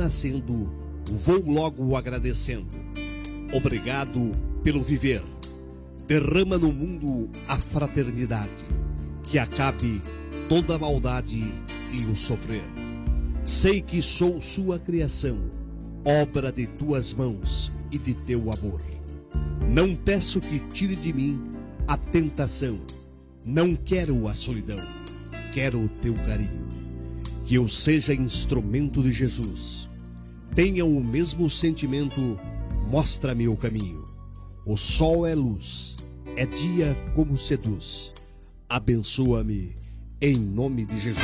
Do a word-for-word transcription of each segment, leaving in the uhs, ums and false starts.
nascendo, vou logo agradecendo. Obrigado pelo viver. Derrama no mundo a fraternidade, que acabe toda a maldade e o sofrer. Sei que sou sua criação, obra de tuas mãos e de teu amor. Não peço que tire de mim a tentação. Não quero a solidão, quero o teu carinho. Que eu seja instrumento de Jesus. Tenha o mesmo sentimento, mostra-me o caminho. O sol é luz, é dia como seduz. Abençoa-me em nome de Jesus.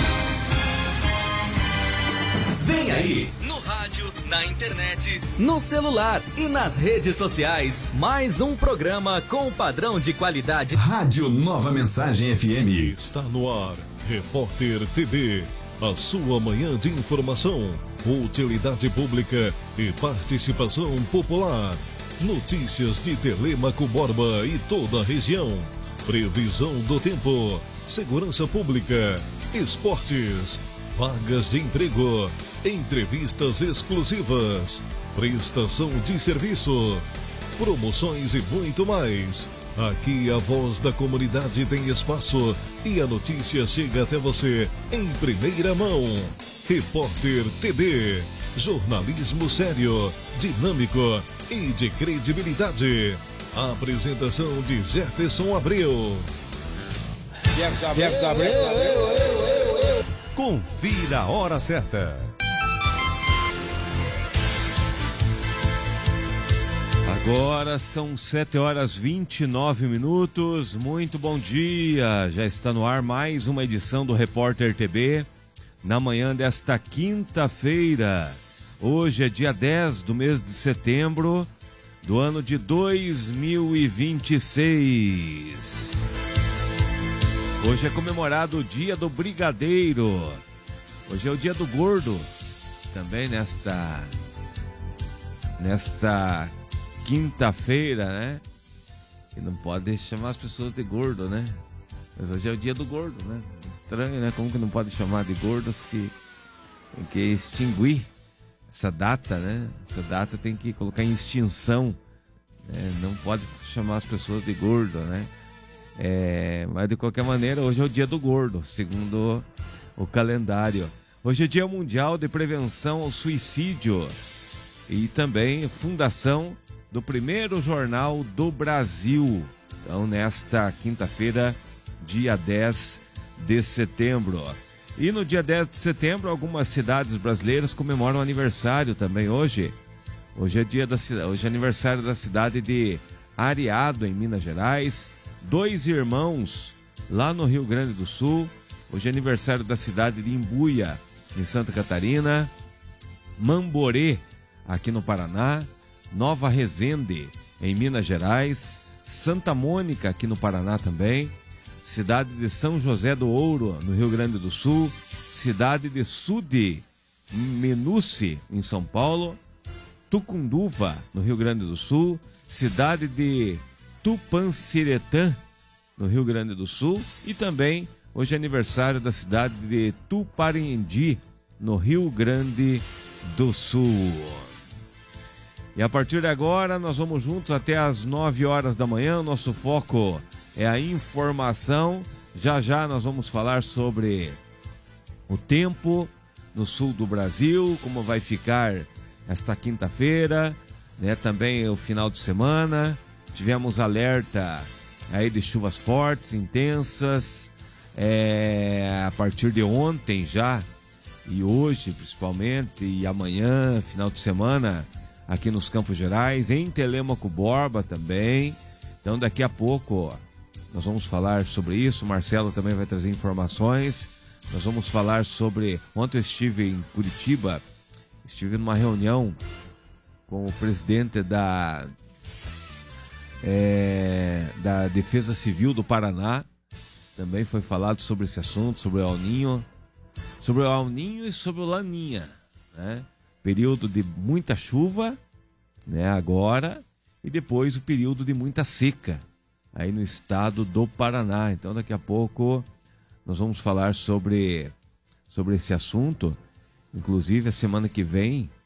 Vem aí, no rádio, na internet, no celular e nas redes sociais, mais um programa com padrão de qualidade. Rádio Nova Mensagem F M. Está no ar, Repórter T V, a sua manhã de informação, utilidade pública e participação popular. Notícias de Telêmaco Borba e toda a região. Previsão do tempo, segurança pública, esportes, vagas de emprego, entrevistas exclusivas, prestação de serviço, promoções e muito mais. Aqui a voz da comunidade tem espaço e a notícia chega até você em primeira mão. Repórter T V, jornalismo sério, dinâmico e de credibilidade. A apresentação de Jefferson Abreu. Jefferson Abreu. Confira a hora certa. Agora são sete horas e vinte e nove minutos. Muito bom dia. Já está no ar mais uma edição do Repórter T V. Na manhã desta quinta-feira. Hoje é dia dez do mês de setembro do ano de dois mil e vinte e seis. Hoje é comemorado o dia do brigadeiro. Hoje é o dia do gordo. Também nesta nesta quinta-feira, né? E não pode chamar as pessoas de gordo, né? Mas hoje é o dia do gordo, né? Estranho, né? Como que não pode chamar de gordo se tem que extinguir essa data, né? Essa data tem que colocar em extinção, né? Não pode chamar as pessoas de gordo, né? É, mas de qualquer maneira, hoje é o dia do gordo, segundo o calendário. Hoje é dia mundial de prevenção ao suicídio e também fundação do primeiro jornal do Brasil. Então, nesta quinta-feira, dia dez de setembro. E no dia dez de setembro, algumas cidades brasileiras comemoram aniversário também hoje. Hoje é, dia da, hoje é aniversário da cidade de Areado, em Minas Gerais. Dois Irmãos, lá no Rio Grande do Sul. Hoje é aniversário da cidade de Imbuia, em Santa Catarina. Mamborê, aqui no Paraná. Nova Resende, em Minas Gerais. Santa Mônica, aqui no Paraná também. Cidade de São José do Ouro, no Rio Grande do Sul. Cidade de Sudi Menuci, em São Paulo. Tucunduva, no Rio Grande do Sul. Cidade de Tupanciretã, no Rio Grande do Sul. E também hoje é aniversário da cidade de Tuparendi, no Rio Grande do Sul. E a partir de agora nós vamos juntos até às nove horas da manhã. Nosso foco é a informação. Já já nós vamos falar sobre o tempo no sul do Brasil, como vai ficar esta quinta-feira, né? Também o final de semana. Tivemos alerta aí de chuvas fortes, intensas, é, a partir de ontem já, e hoje principalmente, e amanhã, final de semana, aqui nos Campos Gerais, em Telêmaco Borba também. Então daqui a pouco nós vamos falar sobre isso. O Marcelo também vai trazer informações. Nós vamos falar sobre... Ontem eu estive em Curitiba, estive numa reunião com o presidente da... É, da Defesa Civil do Paraná. Também foi falado sobre esse assunto, sobre o El Ninho, sobre o El Ninho e sobre o Laninha, né? Período de muita chuva, né, agora, e depois o período de muita seca aí no estado do Paraná. Então daqui a pouco nós vamos falar sobre, sobre esse assunto. Inclusive a semana que vem